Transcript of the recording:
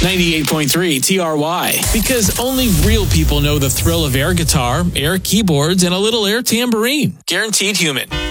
98.3 TRY. Because only real people know the thrill of air guitar, air keyboards, and a little air tambourine. Guaranteed Human.